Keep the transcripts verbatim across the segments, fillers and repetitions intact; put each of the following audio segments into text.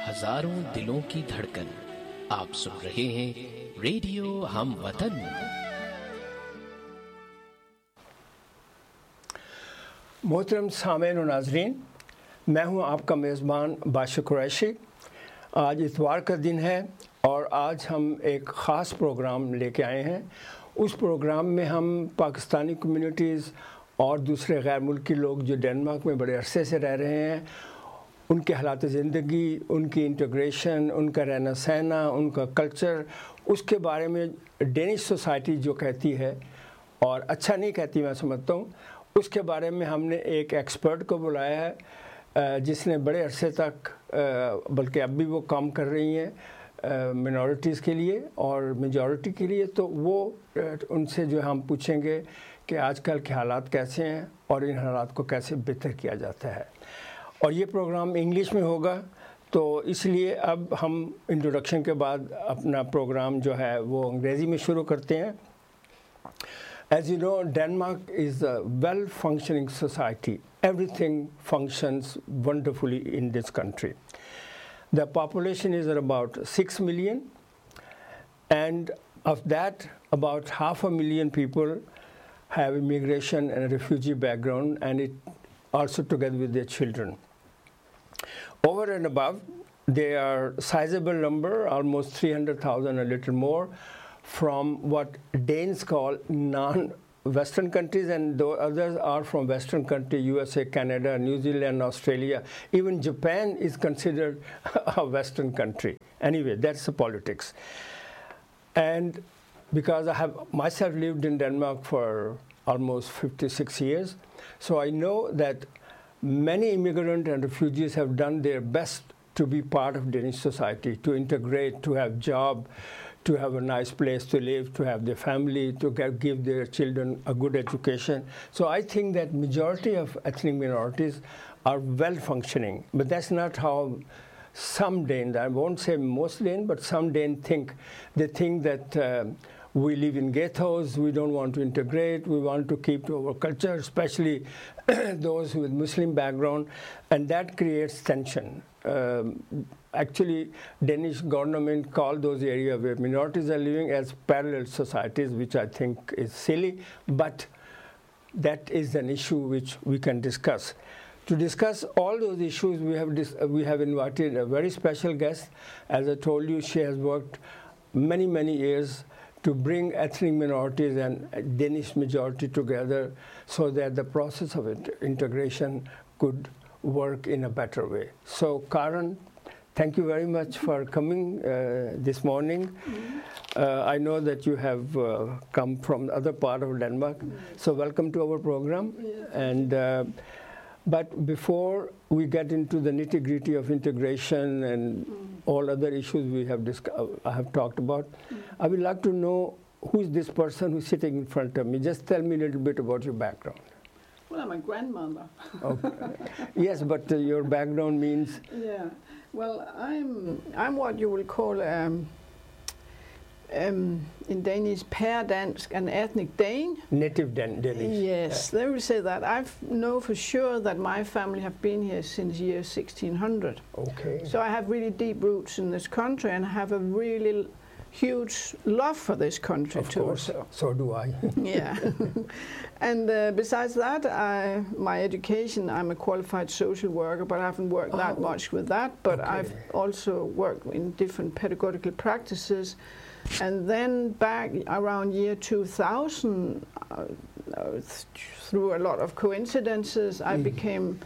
हजारों दिलों की धड़कन। आप सुन रहे हैं रेडियो हम वतन। मोहतरम सामेन और नाजरीन, मैं हूं आपका मेज़बान बाशिर कुरैशी। आज इतवार का दिन है और आज हम एक ख़ास प्रोग्राम लेके आए हैं। उस प्रोग्राम में हम पाकिस्तानी कम्युनिटीज़ और दूसरे गैर मुल्की लोग जो डेनमार्क में बड़े अरसे से रह रहे हैं, उनके हालात ज़िंदगी, उनकी इंटीग्रेशन, उनका रहना सहना, उनका कल्चर, उसके बारे में डेनिश सोसाइटी जो कहती है और अच्छा नहीं कहती, मैं समझता हूँ, उसके बारे में हमने एक एक्सपर्ट को बुलाया है जिसने बड़े अरसे तक, बल्कि अब भी वो काम कर रही हैं मिनॉरिटीज़ के लिए और मेजॉरिटी के लिए। तो वो उनसे जो हम पूछेंगे कि आजकल के हालात कैसे हैं और इन हालात को कैसे बेहतर किया जाता है। और ये प्रोग्राम इंग्लिश में होगा, तो इसलिए अब हम इंट्रोडक्शन के बाद अपना प्रोग्राम जो है वो अंग्रेज़ी में शुरू करते हैं। As you know, Denmark is a well-functioning society. Everything functions wonderfully in this country. The population is about six million, and of that, about half a million people have immigration and refugee background, and it also together with their children. Over and above, they are sizable number, almost three hundred thousand, a little more, from what Danes call non-Western countries, and the others are from Western country, U S A, Canada, New Zealand, Australia. Even Japan is considered a Western country. Anyway, that's the politics. And because I have myself lived in Denmark for almost fifty-six years, so I know that many immigrants and refugees have done their best to be part of Danish society, to integrate, to have job, to have a nice place to live, to have their family, to get, give their children a good education. So I think that majority of ethnic minorities are well functioning, but that's not how some Danes, I won't say most Danes, but some Danes think. They think that uh, we live in ghettos, we don't want to integrate, we want to keep to our culture, especially those with Muslim background, and that creates tension. Um, actually, Danish government call those areas where minorities are living as parallel societies, which I think is silly, but that is an issue which we can discuss. To discuss all those issues, we have dis we have invited a very special guest. As I told you, she has worked many, many years to bring ethnic minorities and Danish majority together so that the process of it, integration could work in a better way. So, Karen, thank you very much for coming uh, this morning. Mm-hmm. uh, I know that you have uh, come from the other part of Denmark, mm-hmm. so welcome to our program. Yeah. And uh, but before we get into the nitty-gritty of integration and mm-hmm. all other issues we have I have talked about, mm-hmm. I would like to know who is this person who's sitting in front of me. Just tell me a little bit about your background. Well, I'm a grandmother. Okay. Yes, but uh, your background means... Yeah. Well, I'm I'm what you will call um, um, in Danish pærdansk, an ethnic Dane. Native Dan Danish. Yes, yeah. They will say that. I know for sure that my family have been here since year sixteen hundred. Okay. So I have really deep roots in this country and have a really huge love for this country of too. Of course, so. so do I. Yeah. And uh, besides that, I, my education, I'm a qualified social worker, but I haven't worked oh. that much with that. But okay. I've also worked in different pedagogical practices. And then back around year two thousand, uh, th through a lot of coincidences, I mm. became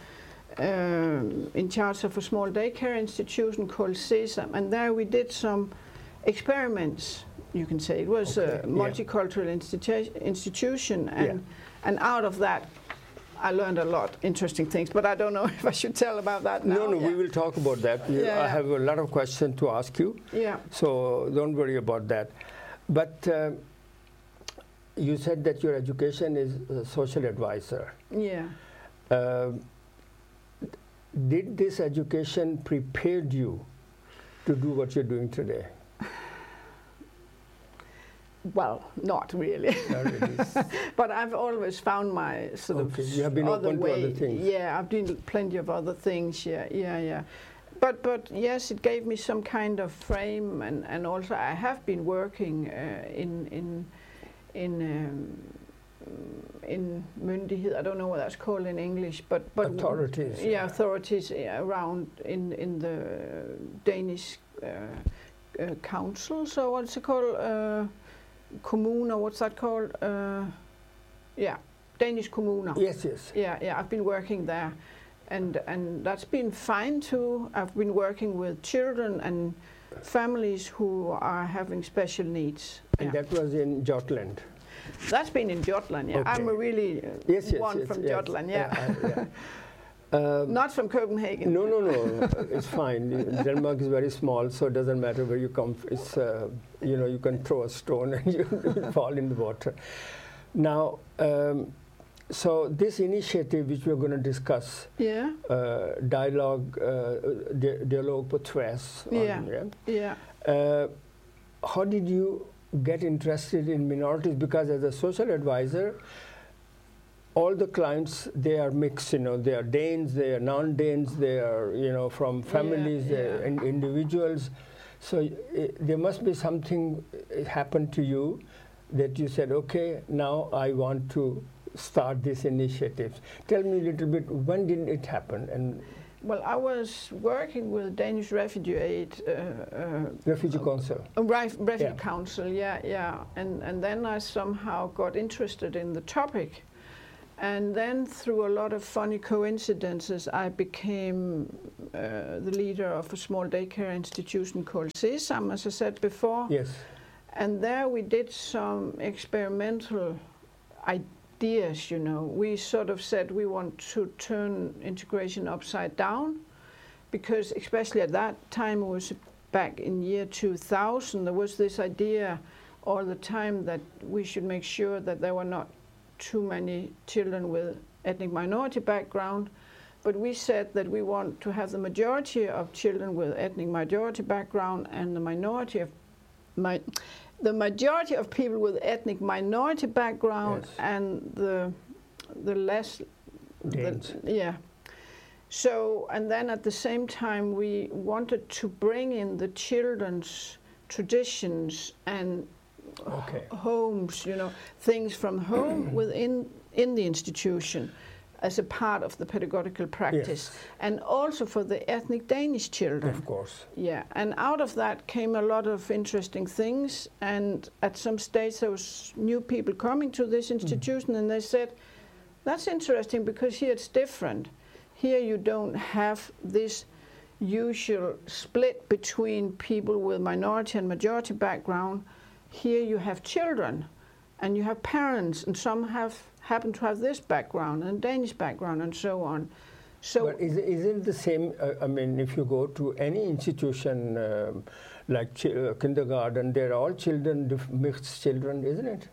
uh, in charge of a small daycare institution called Sesam. And there we did some experiments, you can say. It was okay. a multicultural yeah. institu institution, and yeah. and out of that I learned a lot interesting things, but I don't know if I should tell about that now. No, no, yeah. we will talk about that. Yeah. I have a lot of questions to ask you, yeah. so don't worry about that. But uh, you said that your education is a social advisor. Yeah. Uh, did this education prepare you to do what you're doing today? Well, not really. Not really. But I've always found my sort okay. of You have been other open way. to other things. Yeah, I've done plenty of other things. Yeah, yeah, yeah. but but yes, it gave me some kind of frame, and, and also I have been working uh, in in in um, in myndighed. I don't know what that's called in English, but but authorities. Yeah, authorities around in in the Danish uh, uh, council. So what's it called? Uh, Kommuner. What's that called? Uh, yeah, Danish Kommuner. Yes, yes. Yeah, yeah. I've been working there. And and that's been fine too. I've been working with children and families who are having special needs. And yeah. that was in Jutland. That's been in Jutland, yeah. Okay. I'm a really uh, yes, yes, one yes, from yes. Jutland, yeah. yeah, yeah. Um, Not from Copenhagen. No, no, no. It's fine. Denmark is very small, so it doesn't matter where you come. It's uh, you know, you can throw a stone and you fall in the water. Now. Um, So this initiative, which we're going to discuss, yeah, uh, dialogue, uh, di dialogue på tværs. Yeah, yeah. yeah. Uh, how did you get interested in minorities? Because as a social advisor, all the clients, they are mixed. You know, they are Danes, they are non-Danes, they are you know from families, yeah, yeah. and individuals. So uh, there must be something happened to you that you said, okay, now I want to start this initiative. Tell me a little bit, when did it happen? And well, I was working with Danish Refugee Aid. Uh, uh, Refugee Council. Uh, Refugee yeah. Council, yeah, yeah. And, and then I somehow got interested in the topic. And then through a lot of funny coincidences, I became uh, the leader of a small daycare institution called Sesam, as I said before. Yes. And there we did some experimental ideas. Ideas, you know, we sort of said we want to turn integration upside down, because especially at that time, it was back in year two thousand, there was this idea all the time that we should make sure that there were not too many children with ethnic minority background, but we said that we want to have the majority of children with ethnic majority background and the minority of my the majority of people with ethnic minority background, yes. and the the less Danes. The, yeah. So, and then at the same time we wanted to bring in the children's traditions and okay. homes, you know, things from home within in the institution as a part of the pedagogical practice, yes. and also for the ethnic Danish children. Of course. Yeah, and out of that came a lot of interesting things, and at some stage there was new people coming to this institution, mm. and they said, that's interesting because here it's different. Here you don't have this usual split between people with minority and majority background. Here you have children, and you have parents, and some have happen to have this background and Danish background and so on. So, but is, is it the same? Uh, I mean, if you go to any institution um, like ch uh, kindergarten, they're all children, mixed children, isn't it?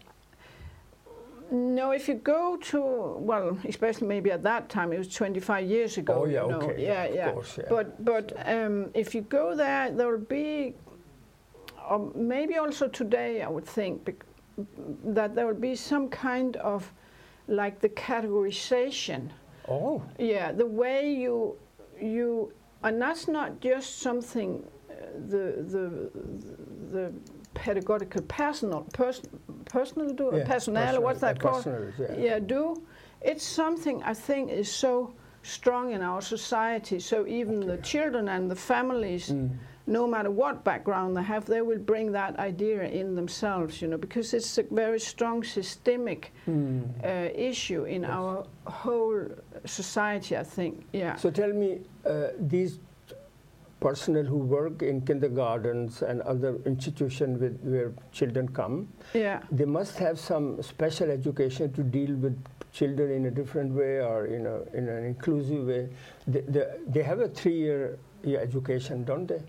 No, if you go to, well, especially maybe at that time, it was twenty-five years ago. Oh yeah, you know. okay, yeah, of yeah. course, yeah. But but um, if you go there, there will be, or maybe also today, I would think, that there will be some kind of like the categorization. Oh. Yeah, the way you, you, and that's not just something uh, the, the, the pedagogical personal, pers personal do, yeah, personnel, personal, what's that uh, called? Yeah. yeah, do. It's something I think is so strong in our society, so even okay. the children and the families, mm. no matter what background they have, they will bring that idea in themselves, you know, because it's a very strong systemic mm. uh, issue in yes. our whole society, I think. Yeah. So tell me, uh, these personnel who work in kindergartens and other institutions with where children come, yeah, they must have some special education to deal with children in a different way or in a in an inclusive way. They, they, they have a three-year education, don't they?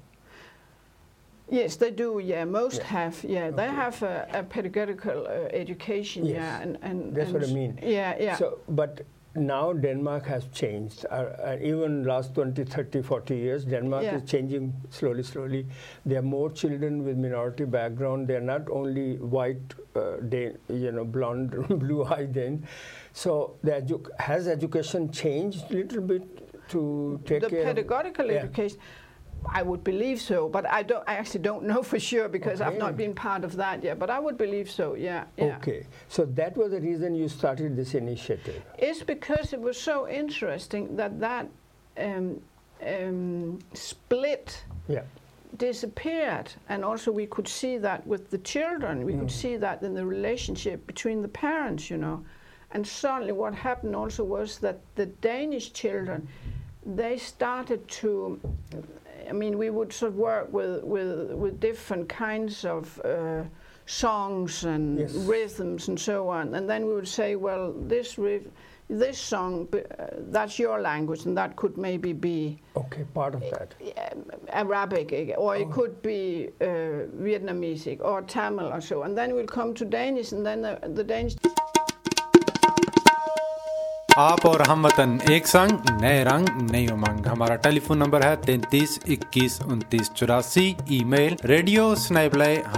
Yes, they do. Yeah, most yeah. have. Yeah, they okay. have a, a pedagogical uh, education. Yes. Yeah, and, and that's and what I mean. Yeah, yeah. So, but now Denmark has changed. Uh, uh, even last twenty, thirty, forty years, Denmark yeah. is changing slowly, slowly. There are more children with minority background. They're not only white, uh, they, you know, blonde, blue-eyed. Then, so the edu has education changed a little bit to take the care pedagogical of, education. Yeah. I would believe so, but I don't. I actually don't know for sure because Okay. I've not been part of that yet. But I would believe so. Yeah. yeah. Okay, so that was the reason you started this initiative. It's because it was so interesting that that um, um, split Yeah. disappeared, and also we could see that with the children. We Mm. could see that in the relationship between the parents, you know. And suddenly, what happened also was that the Danish children, they started to. I mean, we would sort of work with with with different kinds of uh, songs and Yes. rhythms and so on, and then we would say, well, this riff, this song, uh, that's your language, and that could maybe be Okay, part of that. Arabic, or it Oh. could be uh, Vietnamese, or Tamil, or so. And then we'll come to Danish, and then the, the Danish. आप और हम वतन एक संग, नए रंग, नई उमंग। हमारा टेलीफोन नंबर है तैंतीस इक्कीस उनतीस चौरासी। Email radio स्नैपलाई